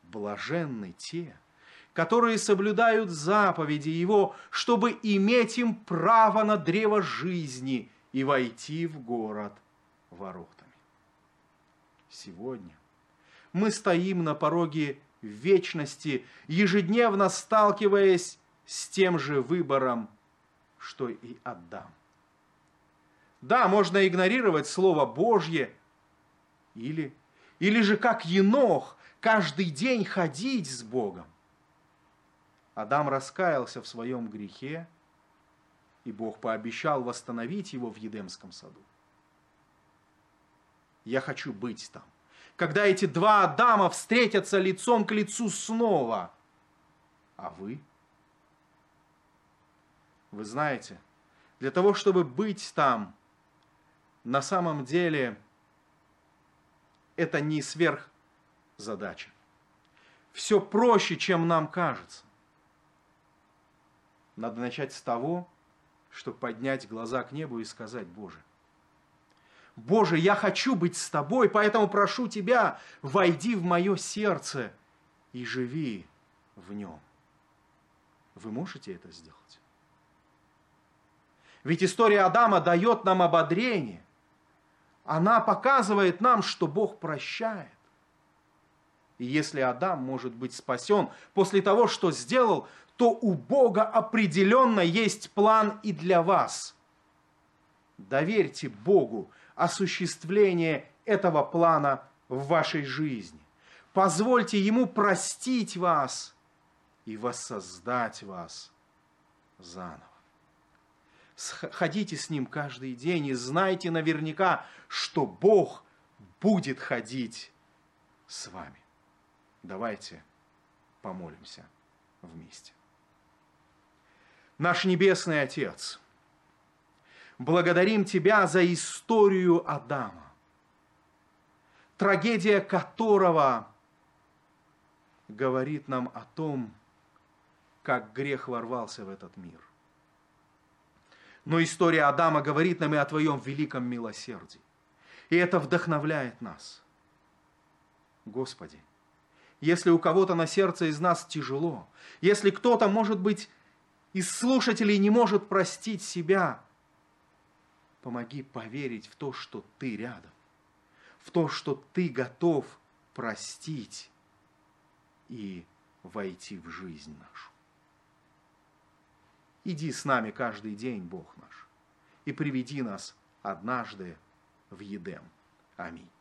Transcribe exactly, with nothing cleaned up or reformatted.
Блаженны те, которые соблюдают заповеди Его, чтобы иметь им право на древо жизни и войти в город воротами. Сегодня мы стоим на пороге вечности, ежедневно сталкиваясь с тем же выбором, что и Адам. Да, можно игнорировать Слово Божье, или, или же, как Енох, каждый день ходить с Богом. Адам раскаялся в своем грехе, и Бог пообещал восстановить его в Едемском саду. Я хочу быть там, когда эти два Адама встретятся лицом к лицу снова. А вы? Вы знаете, для того, чтобы быть там, на самом деле это не сверхзадача. Все проще, чем нам кажется. Надо начать с того, чтобы поднять глаза к небу и сказать: Боже, Боже, я хочу быть с Тобой, поэтому прошу Тебя, войди в мое сердце и живи в нем. Вы можете это сделать? Ведь история Адама дает нам ободрение. Она показывает нам, что Бог прощает. И если Адам может быть спасен после того, что сделал, то у Бога определенно есть план и для вас. Доверьте Богу осуществление этого плана в вашей жизни. Позвольте Ему простить вас и воссоздать вас заново. Ходите с Ним каждый день и знайте наверняка, что Бог будет ходить с вами. Давайте помолимся вместе. Наш Небесный Отец, благодарим Тебя за историю Адама, трагедия которого говорит нам о том, как грех ворвался в этот мир. Но история Адама говорит нам и о Твоем великом милосердии. И это вдохновляет нас. Господи, если у кого-то на сердце из нас тяжело, если кто-то, может быть, из слушателей не может простить себя, помоги поверить в то, что Ты рядом, в то, что Ты готов простить и войти в жизнь нашу. Иди с нами каждый день, Бог наш, и приведи нас однажды в Едем. Аминь.